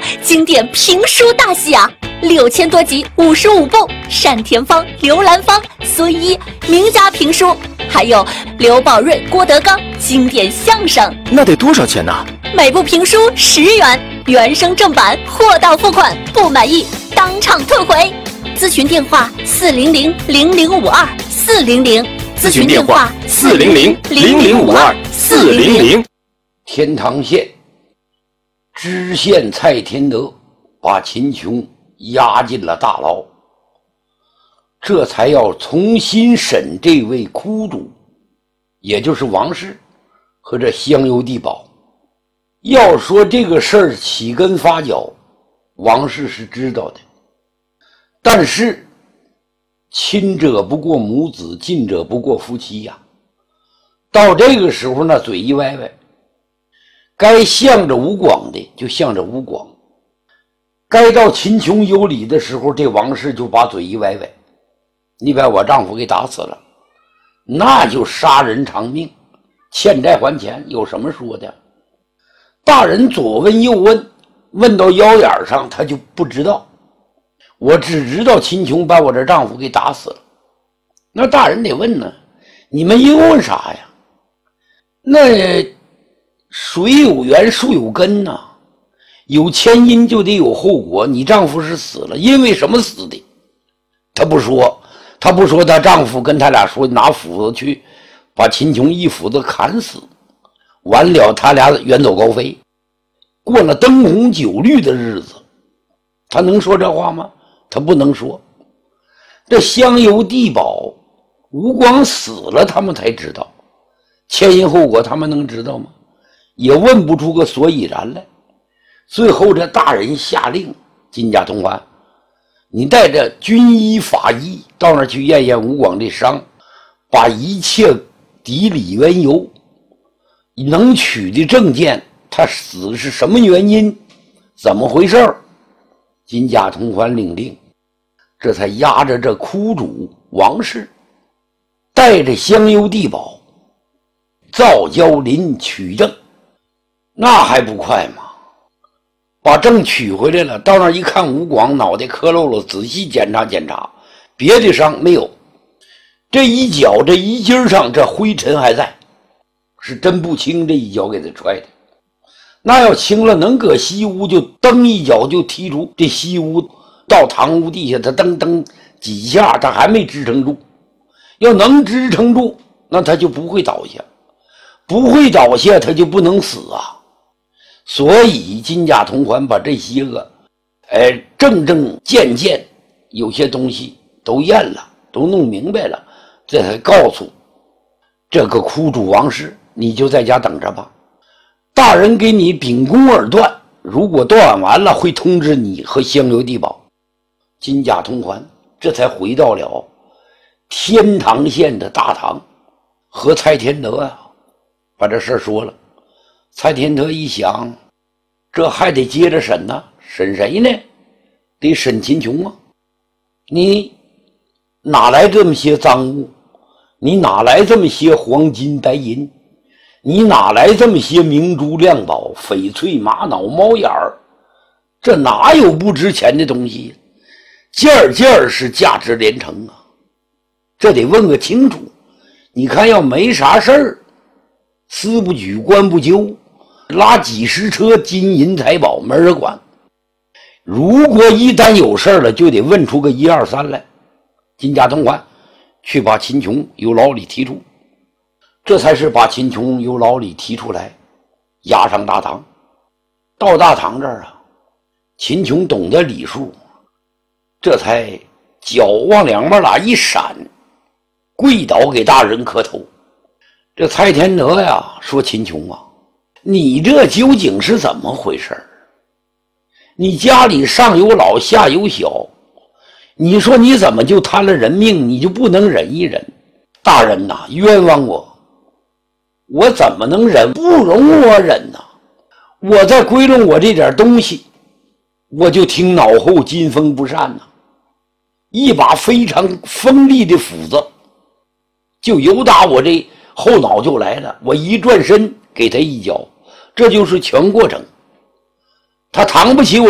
经典评书大戏啊，6000多集，55部，单田芳、刘兰芳、孙一名家评书，还有刘宝瑞、郭德纲经典相声。 那得多少钱呢？ 每部评书10元，原声正版，货到付款，不满意当场退回。咨询电话400-0052-400， 咨询电话400-0052-400。 天堂县知县蔡天德把秦琼押进了大牢，这才要重新审这位窟主，也就是王氏和这香油地保。要说这个事儿起根发脚，王氏是知道的，但是亲者不过母子，近者不过夫妻呀。到这个时候呢，嘴一歪歪，该向着吴广的就向着吴广，该到秦琼有理的时候，这王氏就把嘴一歪歪，你把我丈夫给打死了，那就杀人偿命，欠债还钱，有什么说的？大人左问右问，问到腰眼上他就不知道，我只知道秦琼把我这丈夫给打死了。那大人得问呢，你们又问啥呀？那水有源树有根呐，有前因就得有后果。你丈夫是死了，因为什么死的？他不说她丈夫跟他俩说拿斧子去把秦琼一斧子砍死，完了他俩远走高飞，过了灯红酒绿的日子。他能说这话吗？他不能说。这香油地保吴广死了，他们才知道前因后果，他们能知道吗？也问不出个所以然来。最后这大人下令，金家通关，你带着军医法医到那儿去验验吴广的伤，把一切底里缘由能取的证件，他死是什么原因，怎么回事，金家通关领令，这才押着这窟主王氏，带着香油地保赵交林取证。那还不快吗？把证取回来了，到那儿一看，吴广脑袋磕漏了，仔细检查检查，别的伤没有，这一脚这一筋上这灰尘还在，是真不轻，这一脚给他踹的。那要轻了，能搁西屋就蹬一脚就踢出这西屋到堂屋地下，他蹬蹬几下他还没支撑住。要能支撑住，那他就不会倒下，不会倒下他就不能死啊。所以金家通环把这些个正件有些东西都验了，都弄明白了，这才告诉这个窟主王氏，你就在家等着吧，大人给你秉公而断，如果断完了会通知你和香油地保。金家通环这才回到了天堂县的大堂，和蔡天德把这事说了。蔡天德一想，这还得接着审呢，审谁呢？得审秦琼啊！你哪来这么些赃物？你哪来这么些黄金白银？你哪来这么些明珠亮宝、翡翠玛瑙猫眼儿？这哪有不值钱的东西？件件是价值连城啊！这得问个清楚。你看要没啥事儿，司不举官不究，拉几十车金银财宝没人管。如果一旦有事了，就得问出个1、2、3来。金家通关去把秦琼由牢里提出，这才是把秦琼由牢里提出来，押上大堂。到大堂这儿秦琼懂得礼数，这才脚往两边一闪，跪倒给大人磕头。这蔡天德说，秦琼你这究竟是怎么回事？你家里上有老下有小，你说你怎么就贪了人命，你就不能忍一忍？大人冤枉我怎么能忍？不容我忍我在归拢我这点东西，我就听脑后金风不善一把非常锋利的斧子就由打我这后脑就来了，我一转身给他一脚，这就是全过程。他扛不起我